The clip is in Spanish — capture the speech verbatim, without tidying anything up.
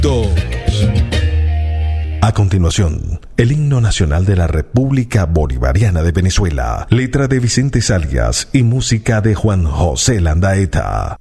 dos. A continuación, el himno nacional de la República Bolivariana de Venezuela, letra de Vicente Salias y música de Juan José Landaeta.